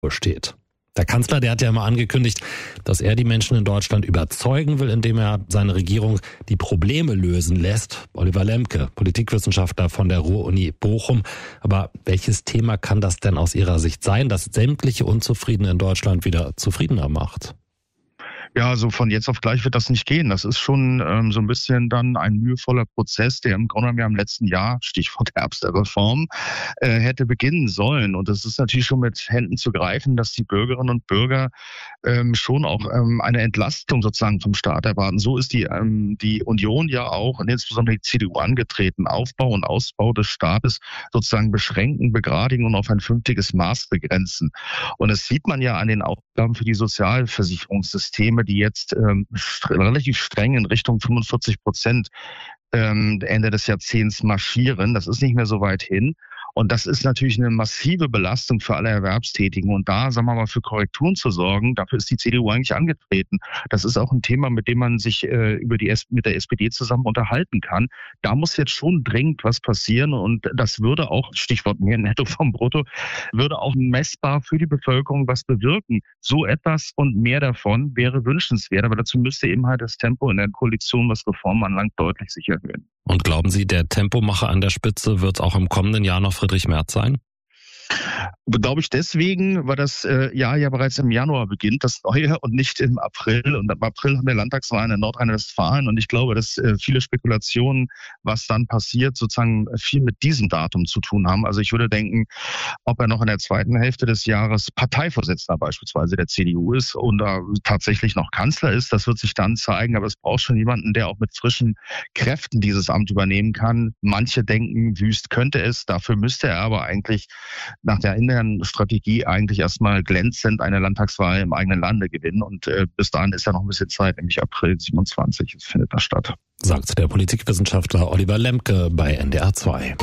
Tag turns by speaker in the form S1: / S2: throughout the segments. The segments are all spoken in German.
S1: steht. Der Kanzler, der hat ja immer angekündigt, dass er die Menschen in Deutschland überzeugen will, indem er seine Regierung die Probleme lösen lässt. Oliver Lemke, Politikwissenschaftler von der Ruhr-Uni Bochum. Aber welches Thema kann das denn aus Ihrer Sicht sein, das sämtliche Unzufriedene in Deutschland wieder zufriedener macht?
S2: Ja, so von jetzt auf gleich wird das nicht gehen. Das ist schon so ein bisschen dann ein mühevoller Prozess, der im Grunde genommen im letzten Jahr, Stichwort Herbstreform, hätte beginnen sollen. Und es ist natürlich schon mit Händen zu greifen, dass die Bürgerinnen und Bürger schon auch eine Entlastung sozusagen vom Staat erwarten. So ist die Union ja auch und insbesondere die CDU angetreten. Aufbau und Ausbau des Staates sozusagen beschränken, begradigen und auf ein vernünftiges Maß begrenzen. Und das sieht man ja an den Aufgaben für die Sozialversicherungssysteme, die jetzt relativ streng in Richtung 45% Ende des Jahrzehnts marschieren. Das ist nicht mehr so weit hin. Und das ist natürlich eine massive Belastung für alle Erwerbstätigen. Und da, sagen wir mal, für Korrekturen zu sorgen, dafür ist die CDU eigentlich angetreten. Das ist auch ein Thema, mit dem man sich mit der SPD zusammen unterhalten kann. Da muss jetzt schon dringend was passieren. Und das würde auch, Stichwort mehr Netto vom Brutto, würde auch messbar für die Bevölkerung was bewirken. So etwas und mehr davon wäre wünschenswert. Aber dazu müsste eben halt das Tempo in der Koalition, was Reformen anlangt, deutlich sich erhöhen.
S1: Und glauben Sie, der Tempomacher an der Spitze wird auch im kommenden Jahr noch Friedrich Merz sein?
S2: Glaube ich deswegen, weil das Jahr ja bereits im Januar beginnt, das neue, und nicht im April. Und im April haben wir Landtagswahlen in Nordrhein-Westfalen. Und ich glaube, dass viele Spekulationen, was dann passiert, sozusagen viel mit diesem Datum zu tun haben. Also ich würde denken, ob er noch in der zweiten Hälfte des Jahres Parteivorsitzender beispielsweise der CDU ist oder tatsächlich noch Kanzler ist, das wird sich dann zeigen. Aber es braucht schon jemanden, der auch mit frischen Kräften dieses Amt übernehmen kann. Manche denken, Wüst könnte es. Dafür müsste er aber eigentlich nach der inneren Strategie eigentlich erstmal glänzend eine Landtagswahl im eigenen Lande gewinnen. Und bis dahin ist ja noch ein bisschen Zeit, nämlich April 27 findet das statt.
S1: Sagt der Politikwissenschaftler Oliver Lemke bei NDR 2.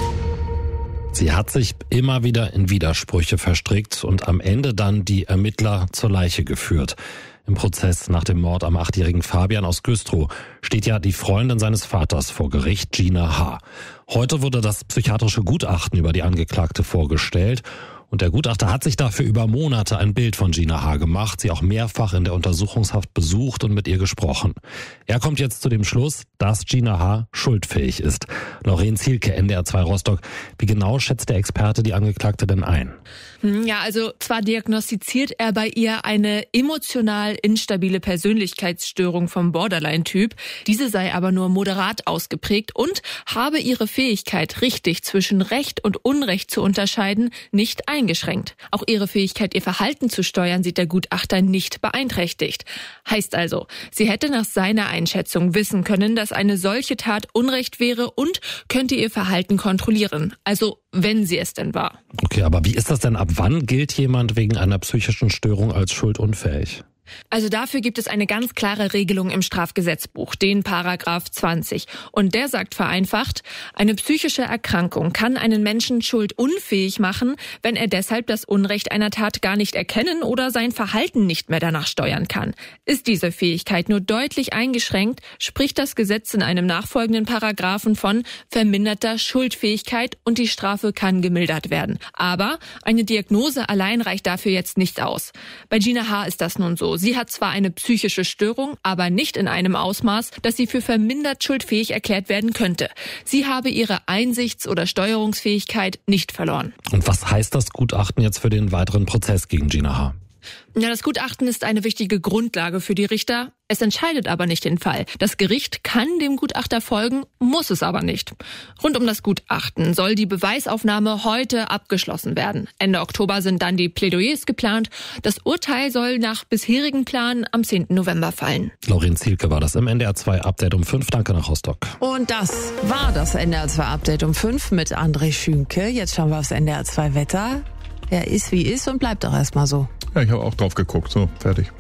S1: Sie hat sich immer wieder in Widersprüche verstrickt und am Ende dann die Ermittler zur Leiche geführt. Im Prozess nach dem Mord am 8-jährigen Fabian aus Güstrow steht ja die Freundin seines Vaters vor Gericht, Gina H. Heute wurde das psychiatrische Gutachten über die Angeklagte vorgestellt. Und der Gutachter hat sich dafür über Monate ein Bild von Gina H. gemacht, sie auch mehrfach in der Untersuchungshaft besucht und mit ihr gesprochen. Er kommt jetzt zu dem Schluss, dass Gina H. schuldfähig ist. Lauren Zielke, NDR 2 Rostock. Wie genau schätzt der Experte die Angeklagte denn ein?
S3: Ja, also zwar diagnostiziert er bei ihr eine emotional instabile Persönlichkeitsstörung vom Borderline-Typ. Diese sei aber nur moderat ausgeprägt und habe ihre Fähigkeit, richtig zwischen Recht und Unrecht zu unterscheiden, nicht eingeschränkt. Auch ihre Fähigkeit, ihr Verhalten zu steuern, sieht der Gutachter nicht beeinträchtigt. Heißt also, sie hätte nach seiner Einschätzung wissen können, dass eine solche Tat Unrecht wäre und könnte ihr Verhalten kontrollieren. Also, wenn sie es denn war.
S1: Okay, aber wie ist das denn? Ab wann gilt jemand wegen einer psychischen Störung als schuldunfähig?
S3: Also dafür gibt es eine ganz klare Regelung im Strafgesetzbuch, den Paragraph 20. Und der sagt vereinfacht, eine psychische Erkrankung kann einen Menschen schuldunfähig machen, wenn er deshalb das Unrecht einer Tat gar nicht erkennen oder sein Verhalten nicht mehr danach steuern kann. Ist diese Fähigkeit nur deutlich eingeschränkt, spricht das Gesetz in einem nachfolgenden Paragraphen von verminderter Schuldfähigkeit und die Strafe kann gemildert werden. Aber eine Diagnose allein reicht dafür jetzt nicht aus. Bei Gina H. ist das nun so. Sie hat zwar eine psychische Störung, aber nicht in einem Ausmaß, dass sie für vermindert schuldfähig erklärt werden könnte. Sie habe ihre Einsichts- oder Steuerungsfähigkeit nicht verloren.
S1: Und was heißt das Gutachten jetzt für den weiteren Prozess gegen Gina H.?
S3: Ja, das Gutachten ist eine wichtige Grundlage für die Richter. Es entscheidet aber nicht den Fall. Das Gericht kann dem Gutachter folgen, muss es aber nicht. Rund um das Gutachten soll die Beweisaufnahme heute abgeschlossen werden. Ende Oktober sind dann die Plädoyers geplant. Das Urteil soll nach bisherigen Plan am 10. November fallen.
S1: Lauren Zielke war das im NDR 2 Update um 5. Danke nach Rostock.
S4: Und das war das NDR 2 Update um 5 mit André Schünke. Jetzt schauen wir aufs NDR 2 Wetter. Er ist wie ist und bleibt auch erstmal so.
S5: Ja, ich habe auch drauf geguckt. So, fertig.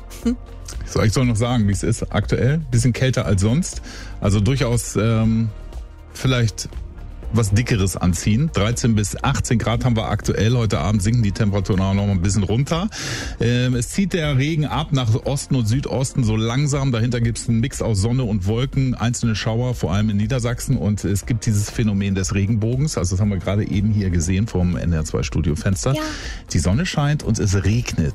S5: Ich soll noch sagen, wie es ist aktuell. Bisschen kälter als sonst. Also durchaus vielleicht was Dickeres anziehen. 13 bis 18 Grad haben wir aktuell. Heute Abend sinken die Temperaturen auch noch mal ein bisschen runter. Es zieht der Regen ab nach Osten und Südosten so langsam. Dahinter gibt es einen Mix aus Sonne und Wolken, einzelne Schauer, vor allem in Niedersachsen. Und es gibt dieses Phänomen des Regenbogens. Also das haben wir gerade eben hier gesehen vom NDR 2 Studiofenster. Ja. Die Sonne scheint und es regnet.